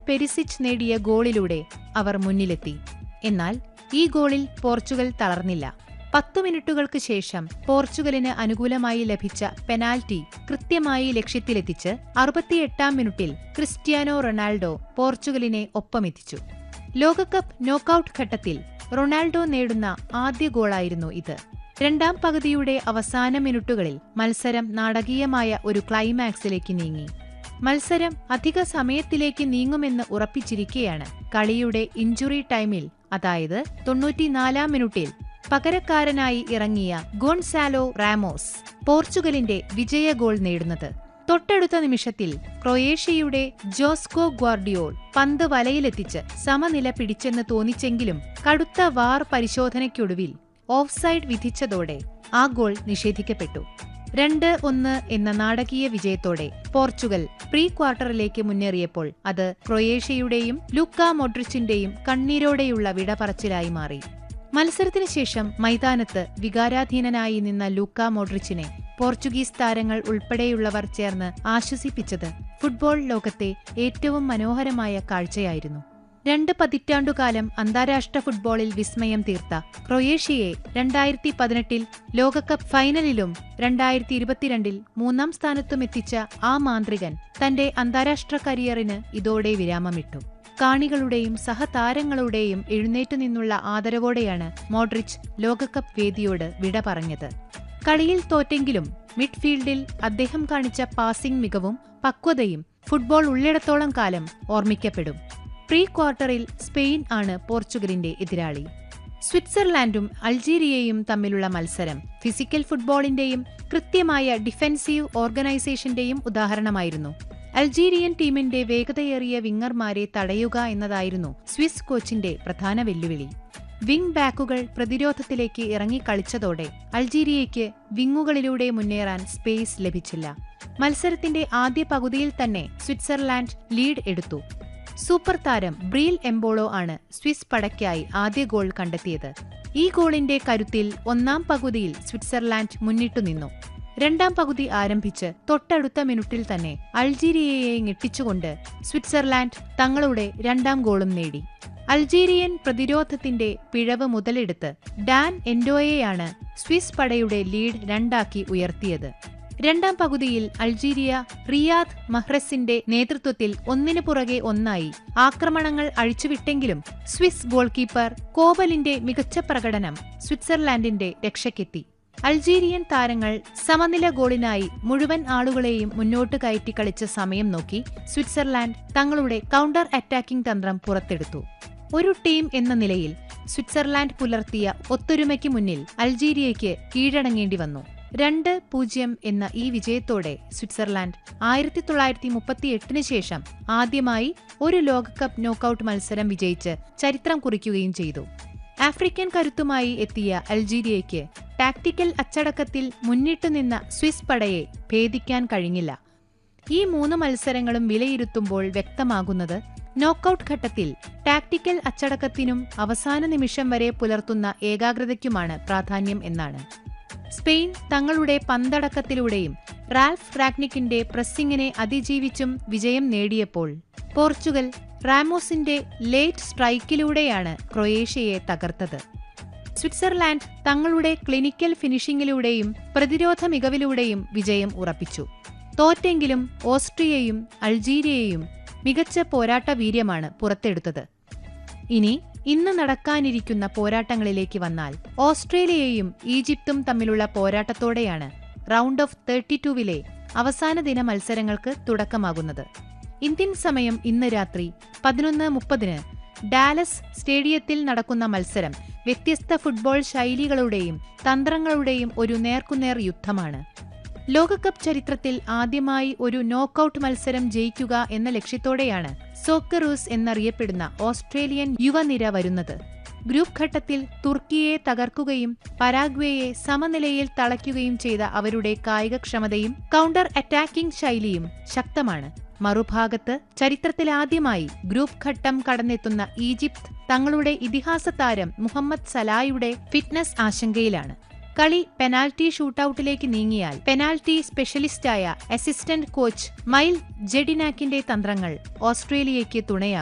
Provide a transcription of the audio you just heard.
Perisic നേടിയ ഗോളിലൂടെ അവർ മുന്നിലെത്തി. എന്നാൽ ഈ ഗോളിൽ പോർച്ചുഗൽ തളർന്നില്ല. 10 മിനിറ്റുകൾക്ക് ശേഷം പോർച്ചുഗലിന് അനുകൂലമായി ലഭിച്ച പെനാൽറ്റി കൃത്യമായി ലക്ഷ്യത്തിലെത്തിച്ച് 68-ാം മിനിറ്റിൽ ക്രിസ്ത്യാനോ റൊണാൾഡോ പോർച്ചുഗലിനെ ഒപ്പമെത്തിച്ചു. ലോകകപ്പ് നോക്കൌട്ട് ഘട്ടത്തിൽ റൊണാൾഡോ നേടുന്ന ആദ്യ ഗോളായിരുന്നു ഇത്. രണ്ടാം പകുതിയുടെ അവസാന മിനിറ്റുകളിൽ മത്സരം നാടകീയമായ ഒരു ക്ലൈമാക്സിലേക്ക് നീങ്ങി. മത്സരം അധിക സമയത്തിലേക്ക് നീങ്ങുമെന്ന് ഉറപ്പിച്ചിരിക്കെയാണ് കളിയുടെ ഇഞ്ചുറി ടൈമിൽ, അതായത് 94-ാം മിനിറ്റിൽ പകരക്കാരനായി ഇറങ്ങിയ ഗോൺസാലോ റാമോസ് പോർച്ചുഗലിന്റെ വിജയ ഗോൾ നേടുന്നത്. തൊട്ടടുത്ത നിമിഷത്തിൽ ക്രൊയേഷ്യയുടെ ജോസ്കോ ഗ്വാർഡിയോൾ പന്ത് വലയിലെത്തിച്ച് സമനില പിടിച്ചെന്ന് തോന്നിച്ചെങ്കിലും കടുത്ത വാർ പരിശോധനയ്ക്കൊടുവിൽ ഓഫ്സൈഡ് വിധിച്ചതോടെ ആ ഗോൾ നിഷേധിക്കപ്പെട്ടു. 2-1 എന്ന നാടകീയ വിജയത്തോടെ പോർച്ചുഗൽ പ്രീ ക്വാർട്ടറിലേക്ക് മുന്നേറിയപ്പോൾ അത് ക്രൊയേഷ്യയുടെയും ലൂക്ക മോഡ്രിച്ചിന്റെയും കണ്ണീരോടെയുള്ള വിട പറച്ചിലായി മാറി. മത്സരത്തിന് ശേഷം മൈതാനത്ത് വികാരാധീനനായി നിന്ന ലൂക്ക മോഡ്രിച്ചിനെ പോർച്ചുഗീസ് താരങ്ങൾ ഉൾപ്പെടെയുള്ളവർ ചേർന്ന് ആശ്വസിപ്പിച്ചത് ഫുട്ബോൾ ലോകത്തെ ഏറ്റവും മനോഹരമായ കാഴ്ചയായിരുന്നു. 2 പതിറ്റാണ്ടുകാലം അന്താരാഷ്ട്ര ഫുട്ബോളിൽ വിസ്മയം തീർത്ത ക്രൊയേഷ്യയെ 2018-ൽ ലോകകപ്പ് ഫൈനലിലും 2022-ൽ 3-ാം സ്ഥാനത്തും എത്തിച്ച ആ മാന്ത്രികൻ തന്റെ അന്താരാഷ്ട്ര കരിയറിന് ഇതോടെ വിരാമമിട്ടു. കാണികളുടെയും സഹതാരങ്ങളുടെയും എഴുന്നേറ്റുനിന്നുള്ള ആദരവോടെയാണ് മോഡ്രിച്ച് ലോകകപ്പ് വേദിയോട് വിട പറഞ്ഞത്. കളിയിൽ തോറ്റെങ്കിലും മിഡ്ഫീൽഡിൽ അദ്ദേഹം കാണിച്ച പാസിംഗ് മികവും പക്വതയും ഫുട്ബോൾ ഉള്ളിടത്തോളം കാലം ഓർമ്മിക്കപ്പെടും. പ്രീ ക്വാർട്ടറിൽ സ്പെയിൻ ആണ് പോർച്ചുഗലിന്റെ എതിരാളി. സ്വിറ്റ്സർലാൻഡും അൾജീരിയയും തമ്മിലുള്ള മത്സരം ഫിസിക്കൽ ഫുട്ബോളിന്റെയും കൃത്യമായ ഡിഫെൻസീവ് ഓർഗനൈസേഷന്റെയും ഉദാഹരണമായിരുന്നു. അൾജീരിയൻ ടീമിന്റെ വേഗതയേറിയ വിങ്ങർമാരെ തടയുക എന്നതായിരുന്നു സ്വിസ് കോച്ചിന്റെ പ്രധാന വെല്ലുവിളി. വിംഗ് ബാക്കുകൾ പ്രതിരോധത്തിലേക്ക് ഇറങ്ങിക്കളിച്ചതോടെ അൾജീരിയയ്ക്ക് വിങ്ങുകളിലൂടെ മുന്നേറാൻ സ്പേസ് ലഭിച്ചില്ല. മത്സരത്തിന്റെ ആദ്യ പകുതിയിൽ തന്നെ സ്വിറ്റ്സർലാൻഡ് ലീഡ് എടുത്തു. സൂപ്പർ താരം ബ്രീൽ എംബോളോ ആണ് സ്വിസ് പടയ്ക്കായി ആദ്യ ഗോൾ കണ്ടെത്തിയത്. ഈ ഗോളിന്റെ കരുത്തിൽ 1-ാം പകുതിയിൽ സ്വിറ്റ്സർലാൻഡ് മുന്നിട്ടുനിന്നു. 2-ാം പകുതി ആരംഭിച്ച് തൊട്ടടുത്ത മിനിറ്റിൽ തന്നെ അൾജീരിയയെ ഞെട്ടിച്ചുകൊണ്ട് സ്വിറ്റ്സർലാൻഡ് തങ്ങളുടെ 2-ാം ഗോളും നേടി. അൾജീരിയൻ പ്രതിരോധത്തിന്റെ പിഴവ് മുതലെടുത്ത് ഡാൻ എൻഡോയെയാണ് സ്വിസ് പടയുടെ ലീഡ് 2-ആക്കി ഉയർത്തിയത്. 2-ാം പകുതിയിൽ അൾജീരിയ റിയാദ് മഹ്റസിന്റെ നേതൃത്വത്തിൽ ഒന്നിനു പുറകെ ഒന്നായി ആക്രമണങ്ങൾ അഴിച്ചുവിട്ടെങ്കിലും സ്വിസ് ഗോൾ കീപ്പർ കോബലിന്റെ മികച്ച പ്രകടനം സ്വിറ്റ്സർലാൻഡിന്റെ രക്ഷയ്ക്കെത്തി. അൾജീരിയൻ താരങ്ങൾ സമനില ഗോളിനായി മുഴുവൻ ആളുകളെയും മുന്നോട്ട് കയറ്റി കളിച്ച സമയം നോക്കി സ്വിറ്റ്സർലാൻഡ് തങ്ങളുടെ കൗണ്ടർ അറ്റാക്കിംഗ് തന്ത്രം പുറത്തെടുത്തു. ഒരു ടീം എന്ന നിലയിൽ സ്വിറ്റ്സർലാൻഡ് പുലർത്തിയ ഒത്തൊരുമയ്ക്ക് മുന്നിൽ അൾജീരിയയ്ക്ക് കീഴടങ്ങേണ്ടി വന്നു. 2-0 എന്ന ഈ വിജയത്തോടെ സ്വിറ്റ്സർലാൻഡ് 1938-ന് ശേഷം ആദ്യമായി ഒരു ലോകകപ്പ് നോക്കൌട്ട് മത്സരം വിജയിച്ച് ചരിത്രം കുറിക്കുകയും ചെയ്തു. ആഫ്രിക്കൻ കരുത്തുമായി എത്തിയ അൾജീരിയയ്ക്ക് ടാക്ടിക്കൽ അച്ചടക്കത്തിൽ മുന്നിട്ടുനിന്ന സ്വിസ് പടയെ ഭേദിക്കാൻ കഴിഞ്ഞില്ല. ഈ 3 മത്സരങ്ങളും വിലയിരുത്തുമ്പോൾ വ്യക്തമാകുന്നത് നോക്കൌട്ട് ഘട്ടത്തിൽ ടാക്ടിക്കൽ അച്ചടക്കത്തിനും അവസാന നിമിഷം വരെ പുലർത്തുന്ന ഏകാഗ്രതയ്ക്കുമാണ് പ്രാധാന്യം എന്നാണ്. സ്പെയിൻ തങ്ങളുടെ പന്തടക്കത്തിലൂടെയും റാൽഫ് റാഗ്നിക്കിന്റെ പ്രസ്സിങ്ങിനെ അതിജീവിച്ചും വിജയം നേടിയപ്പോൾ പോർച്ചുഗൽ റാമോസിന്റെ ലേറ്റ് സ്ട്രൈക്കിലൂടെയാണ് ക്രൊയേഷ്യയെ തകർത്തത്. സ്വിറ്റ്സർലാൻഡ് തങ്ങളുടെ ക്ലിനിക്കൽ ഫിനിഷിംഗിലൂടെയും പ്രതിരോധ മികവിലൂടെയും വിജയം ഉറപ്പിച്ചു. തോറ്റെങ്കിലും ഓസ്ട്രിയയും അൾജീരിയയും മികച്ച പോരാട്ട വീര്യമാണ് പുറത്തെടുത്തത്. ഇന്ന് നടക്കാനിരിക്കുന്ന പോരാട്ടങ്ങളിലേക്ക് വന്നാൽ ഓസ്ട്രേലിയയും ഈജിപ്തും തമ്മിലുള്ള പോരാട്ടത്തോടെയാണ് റൗണ്ട് ഓഫ് 32-വിലെ അവസാന ദിന മത്സരങ്ങൾക്ക് തുടക്കമാകുന്നത്. ഇന്ത്യൻ സമയം ഇന്ന് രാത്രി 11:30-ന് ഡാലസ് സ്റ്റേഡിയത്തിൽ നടക്കുന്ന മത്സരം വ്യത്യസ്ത ഫുട്ബോൾ ശൈലികളുടെയും തന്ത്രങ്ങളുടെയും ഒരു നേർക്കുനേർ യുദ്ധമാണ്. ലോകകപ്പ് ചരിത്രത്തിൽ ആദ്യമായി ഒരു നോക്കൌട്ട് മത്സരം ജയിക്കുക എന്ന ലക്ഷ്യത്തോടെയാണ് സോക്കറൂസ് എന്നറിയപ്പെടുന്ന ഓസ്ട്രേലിയൻ യുവനിര വരുന്നത്. ഗ്രൂപ്പ് ഘട്ടത്തിൽ തുർക്കിയെ തകർക്കുകയും പരാഗ്വേയെ സമനിലയിൽ തളയ്ക്കുകയും ചെയ്ത അവരുടെ കായികക്ഷമതയും കൗണ്ടർ അറ്റാക്കിംഗ് ശൈലിയും ശക്തമാണ്. മറുഭാഗത്ത് ചരിത്രത്തിലാദ്യമായി ഗ്രൂപ്പ് ഘട്ടം കടന്നെത്തുന്ന ഈജിപ്ത് തങ്ങളുടെ ഇതിഹാസ താരം മുഹമ്മദ് സലായുടെ ഫിറ്റ്നസ് ആശങ്കയിലാണ്. കളി പെനാൽറ്റി ഷൂട്ടൌട്ടിലേക്ക് നീങ്ങിയാൽ പെനാൽറ്റി സ്പെഷ്യലിസ്റ്റായ അസിസ്റ്റന്റ് കോച്ച് മൈൽ ജെഡിനാക്കിന്റെ തന്ത്രങ്ങൾ ഓസ്ട്രേലിയയ്ക്ക് തുണയാകും.